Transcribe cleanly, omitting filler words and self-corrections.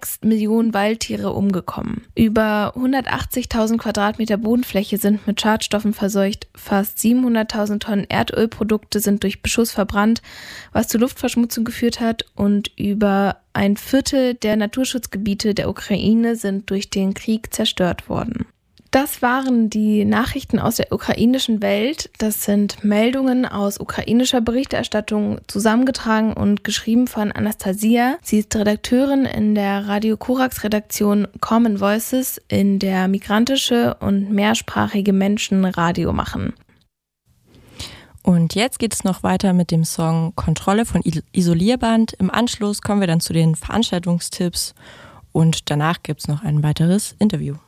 6 Millionen Waldtiere umgekommen. Über 180.000 Quadratmeter Bodenfläche sind mit Schadstoffen verseucht, fast 700.000 Tonnen Erdölprodukte sind durch Beschuss verbrannt, was zu Luftverschmutzung geführt hat, und über 1/4 der Naturschutzgebiete der Ukraine sind durch den Krieg zerstört worden. Das waren die Nachrichten aus der ukrainischen Welt. Das sind Meldungen aus ukrainischer Berichterstattung, zusammengetragen und geschrieben von Anastasia. Sie ist Redakteurin in der Radio Korax Redaktion Common Voices, in der migrantische und mehrsprachige Menschen Radio machen. Und jetzt geht es noch weiter mit dem Song Kontrolle von Isolierband. Im Anschluss kommen wir dann zu den Veranstaltungstipps und danach gibt es noch ein weiteres Interview.